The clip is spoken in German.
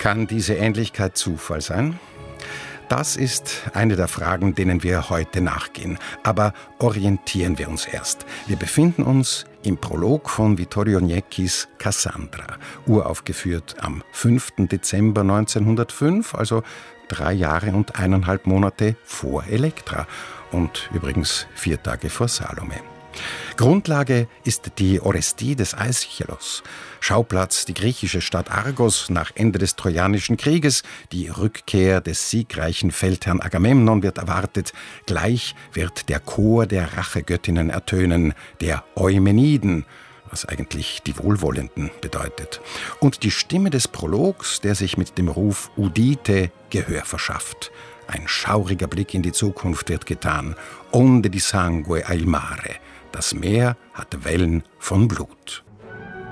Kann diese Ähnlichkeit Zufall sein? Das ist eine der Fragen, denen wir heute nachgehen. Aber orientieren wir uns erst. Wir befinden uns im Prolog von Vittorio Niecchis Cassandra, uraufgeführt am 5. Dezember 1905, also 3 Jahre und 1,5 Monate vor Elektra und übrigens 4 Tage vor Salome. Grundlage ist die Orestie des Aeschylus, Schauplatz die griechische Stadt Argos nach Ende des Trojanischen Krieges. Die Rückkehr des siegreichen Feldherrn Agamemnon wird erwartet. Gleich wird der Chor der Rachegöttinnen ertönen, der Eumeniden, was eigentlich die Wohlwollenden bedeutet. Und die Stimme des Prologs, der sich mit dem Ruf Udite Gehör verschafft. Ein schauriger Blick in die Zukunft wird getan. Onde di sangue al mare. Das Meer hat Wellen von Blut.